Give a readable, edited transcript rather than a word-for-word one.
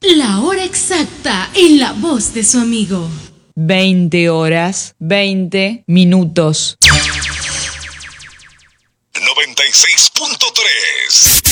La hora exacta en la voz de su amigo. 20 horas, 20 minutos. 96.3